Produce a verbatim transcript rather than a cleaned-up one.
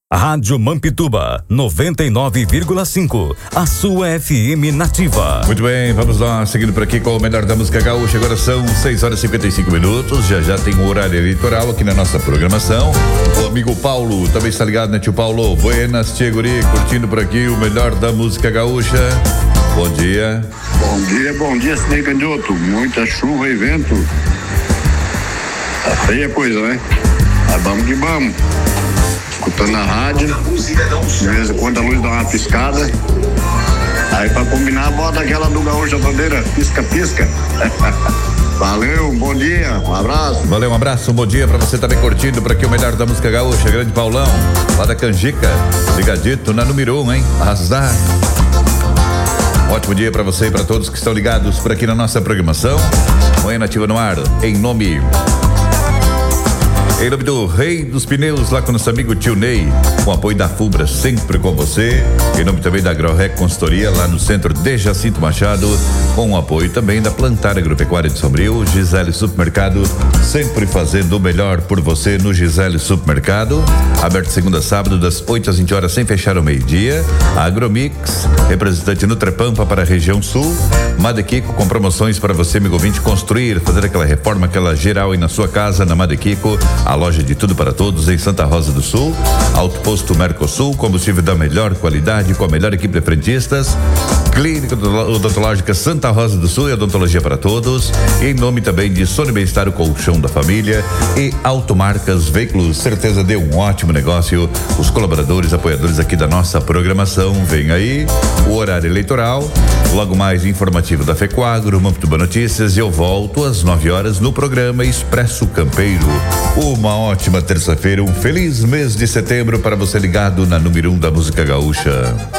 Rádio Mampituba, noventa e nove vírgula cinco, a sua F M nativa. Muito bem, vamos lá, seguindo por aqui com o melhor da música gaúcha. Agora são seis horas e cinquenta e cinco minutos, já já tem o horário eleitoral aqui na nossa programação. O amigo Paulo também está ligado, né, tio Paulo? Buenas, tia Guri, curtindo por aqui o melhor da música gaúcha. Bom dia. Bom dia, bom dia, Sidnei Canhoto. Muita chuva e vento. Tá feia a coisa, né? Mas vamos que vamos. Escutando a rádio, de vez em quando a luz dá uma piscada. Aí pra combinar, bota aquela do Gaúcha Bandeira, pisca-pisca. Valeu, bom dia, um abraço. Valeu, um abraço, um bom dia pra você também curtindo por aqui o melhor da música gaúcha, grande Paulão, lá da Canjica, ligadito na número um, hein? Arrasar. Ótimo dia pra você e pra todos que estão ligados por aqui na nossa programação. Manhã Nativa no ar, em nome... Em nome do Rei dos Pneus, lá com nosso amigo tio Ney, com apoio da Fubra, sempre com você. Em nome também da AgroRec Consultoria, lá no centro de Jacinto Machado, com o apoio também da Plantar Agropecuária de Sombrio, Gisele Supermercado, sempre fazendo o melhor por você no Gisele Supermercado. Aberto segunda a sábado, das oito às vinte horas, sem fechar ao meio-dia. Agromix, representante no Trepampa para a região sul. Madequico, com promoções para você, amigo ouvinte, construir, fazer aquela reforma, aquela geral aí na sua casa, na Madequico. A loja de tudo para todos em Santa Rosa do Sul. Alto Posto Mercosul, combustível da melhor qualidade com a melhor equipe de frentistas. Clínica Odontológica Santa Rosa do Sul e odontologia para todos. Em nome também de Sônia Bem-Estar, o colchão da família. E Automarcas Veículos, certeza de um ótimo negócio. Os colaboradores, apoiadores aqui da nossa programação. Vem aí o horário eleitoral. Logo mais informativo da Fecoagro, Mampituba Notícias. E eu volto às nove horas no programa Expresso Campeiro. Uma ótima terça-feira, um feliz mês de setembro para você ligado na número um da música gaúcha.